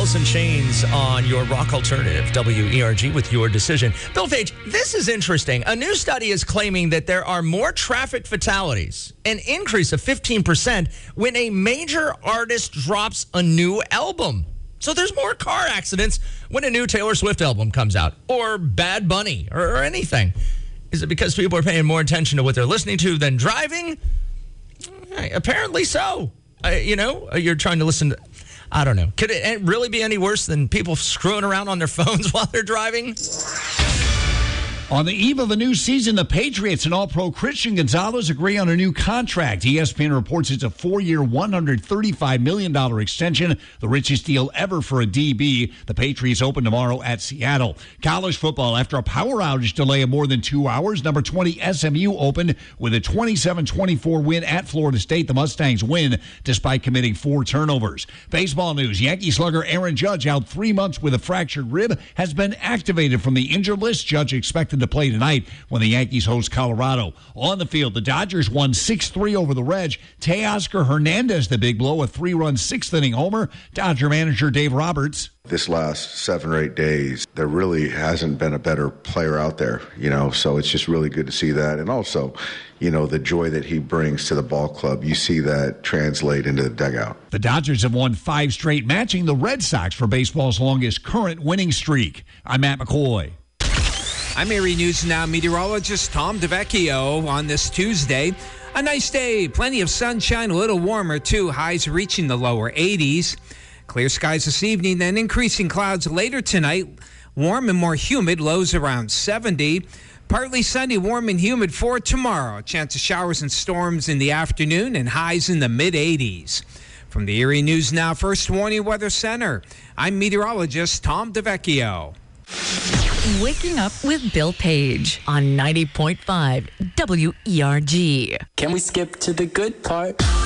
Alice in Chains on your rock alternative, WERG, with Your Decision. Bill Page, this is interesting. A new study is claiming that there are more traffic fatalities, an increase of 15%, when a major artist drops a new album. So there's more car accidents when a new Taylor Swift album comes out, or Bad Bunny, or anything. Is it because people are paying more attention to what they're listening to than driving? Apparently so. You're trying to listen to, I don't know. Could it really be any worse than people screwing around on their phones while they're driving? On the eve of a new season, the Patriots and All-Pro Christian Gonzalez agree on a new contract. ESPN reports it's a 4-year, $135 million extension, the richest deal ever for a DB. The Patriots open tomorrow at Seattle. College football, after a power outage delay of more than 2 hours, number 20 SMU opened with a 27-24 win at Florida State. The Mustangs win despite committing 4 turnovers. Baseball news, Yankee slugger Aaron Judge, out 3 months with a fractured rib, has been activated from the injured list. Judge expected to play tonight when the Yankees host Colorado. On the field, the Dodgers won 6-3 over the Reds. Teoscar Hernandez, the big blow, a 3-run 6th-inning homer. Dodger manager Dave Roberts. This last 7 or 8 days, there really hasn't been a better player out there, so it's just really good to see that. And also, the joy that he brings to the ball club, you see that translate into the dugout. The Dodgers have won 5 straight, matching the Red Sox for baseball's longest current winning streak. I'm Matt McCoy. I'm Erie News Now meteorologist Tom DeVecchio on this Tuesday. A nice day, plenty of sunshine, a little warmer too, highs reaching the lower 80s. Clear skies this evening, then increasing clouds later tonight. Warm and more humid, lows around 70. Partly sunny, warm and humid for tomorrow. Chance of showers and storms in the afternoon and highs in the mid-80s. From the Erie News Now First Warning Weather Center, I'm meteorologist Tom DeVecchio. Waking Up with Bill Page on 90.5 WERG. Can we skip to the good part?